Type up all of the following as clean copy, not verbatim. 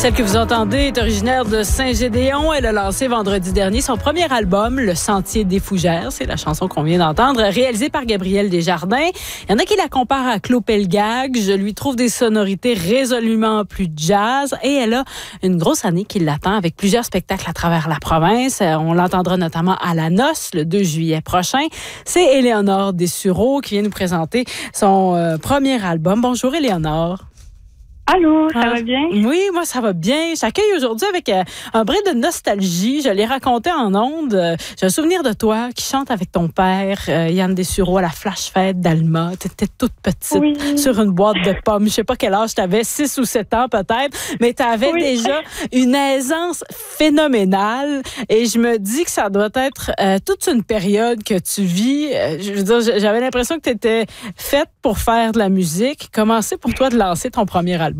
Celle que vous entendez est originaire de Saint-Gédéon. Elle a lancé vendredi dernier son premier album, Le Sentier des Fougères. C'est la chanson qu'on vient d'entendre, réalisée par Gabriel Desjardins. Il y en a qui la comparent à Claude Pelgag. Je lui trouve des sonorités résolument plus jazz. Et elle a une grosse année qui l'attend avec plusieurs spectacles à travers la province. On l'entendra notamment à la Noce le 2 juillet prochain. C'est Éléonore Dessureau qui vient nous présenter son premier album. Bonjour Éléonore. Allô, ça va bien? Oui, moi, ça va bien. Je t'accueille aujourd'hui avec un brin de nostalgie. Je l'ai raconté en ondes. J'ai un souvenir de toi qui chante avec ton père, Yann Dessureau, à la Flash Fête d'Alma. Tu étais toute petite sur une boîte de pommes. Je sais pas quel âge tu avais, 6 ou 7 ans peut-être, mais tu avais déjà une aisance phénoménale. Et je me dis que ça doit être toute une période que tu vis. Je veux dire, j'avais l'impression que tu étais faite pour faire de la musique. Comment c'est pour toi de lancer ton premier album?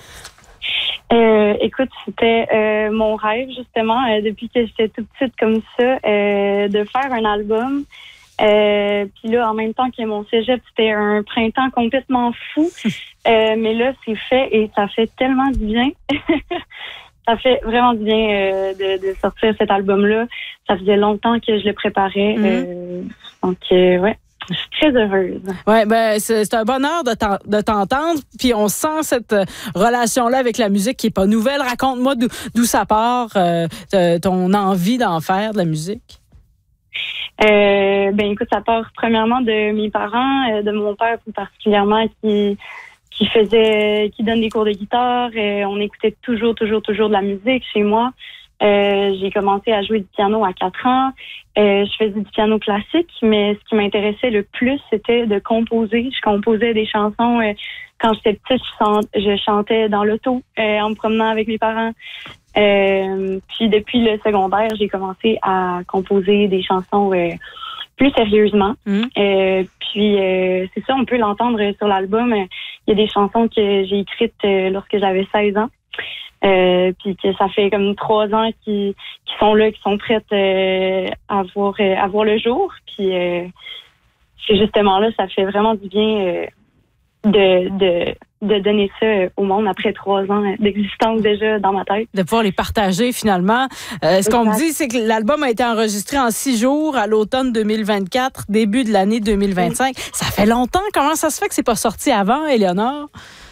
Écoute, c'était mon rêve justement depuis que j'étais toute petite comme ça, de faire un album. Puis là, en même temps que mon cégep, c'était un printemps complètement fou. Mais là, c'est fait et ça fait tellement du bien. Ça fait vraiment du bien de sortir cet album-là. Ça faisait longtemps que je le préparais. Donc, ouais. Je suis très heureuse. Oui, ben c'est un bonheur de t'entendre. Puis on sent cette relation-là avec la musique qui n'est pas nouvelle. Raconte-moi d'où ça part, ton envie d'en faire de la musique. Ben écoute, ça part premièrement de mes parents, de mon père plus particulièrement, qui donne des cours de guitare. On écoutait toujours de la musique chez moi. J'ai commencé à jouer du piano à 4 ans. Je faisais du piano classique, mais ce qui m'intéressait le plus, c'était de composer. Je composais des chansons. Quand j'étais petite, je chantais dans l'auto en me promenant avec mes parents. Puis depuis le secondaire, j'ai commencé à composer des chansons plus sérieusement. Puis c'est ça, on peut l'entendre sur l'album. Il y a des chansons que j'ai écrites lorsque j'avais 16 ans. Puis que ça fait comme 3 ans qui sont là, qui sont prêtes à voir le jour. Puis c'est justement là, ça fait vraiment du bien de donner ça au monde après 3 ans d'existence déjà dans ma tête. De pouvoir les partager finalement. Ce qu'on me dit, c'est que l'album a été enregistré en 6 jours à l'automne 2024, début de l'année 2025. Ça fait longtemps. Comment ça se fait que c'est pas sorti avant, Éléonore?